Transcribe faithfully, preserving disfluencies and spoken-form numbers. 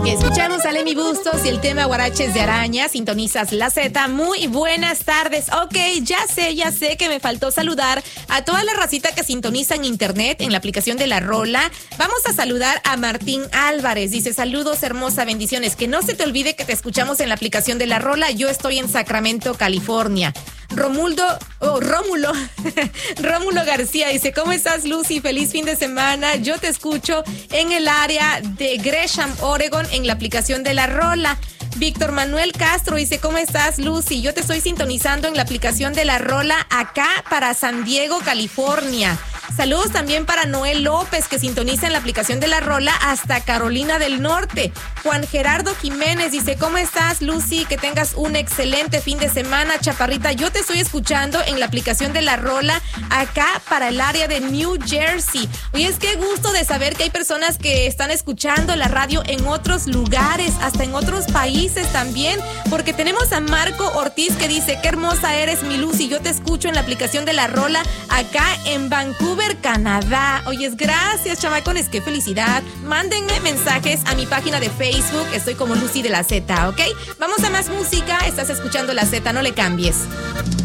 Escuchamos a Lemmy Bustos y el tema Guaraches de Araña. Sintonizas La Z. Muy buenas tardes. Ok, ya sé, ya sé que me faltó saludar a toda la racita que sintoniza en internet, en la aplicación de La Rola. Vamos a saludar a Martín Álvarez. Dice, saludos, hermosa, bendiciones. Que no se te olvide que te escuchamos en la aplicación de La Rola. Yo estoy en Sacramento, California. Romuldo, oh, Rómulo, Rómulo García dice, ¿cómo estás, Lucy? Feliz fin de semana. Yo te escucho en el área de Gresham, Oregon, en la aplicación de La Rola. Víctor Manuel Castro dice, ¿cómo estás, Lucy? Yo te estoy sintonizando en la aplicación de La Rola acá para San Diego, California. Saludos también para Noel López, que sintoniza en la aplicación de La Rola hasta Carolina del Norte. Juan Gerardo Jiménez dice, ¿cómo estás, Lucy? Que tengas un excelente fin de semana, chaparrita. Yo te estoy escuchando en la aplicación de La Rola acá para el área de New Jersey. Oye, es que gusto de saber que hay personas que están escuchando la radio en otros lugares, hasta en otros países también, porque tenemos a Marco Ortiz que dice, qué hermosa eres, mi Lucy. Yo te escucho en la aplicación de La Rola acá en Vancouver, Canadá. Oyes, gracias, chamacones, qué felicidad. Mándenme mensajes a mi página de Facebook, estoy como Lucy de la Z, ¿ok? Vamos a más música, estás escuchando La Z, no le cambies.